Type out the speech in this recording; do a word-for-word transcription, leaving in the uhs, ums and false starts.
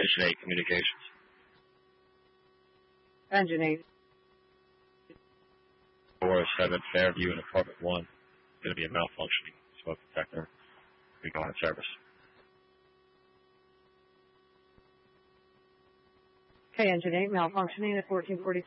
Engine eight communications. Engine eight. four seven Fairview in apartment one. It's going to be a malfunctioning smoke detector. We go on service. Okay, Engine eight malfunctioning at fourteen forty.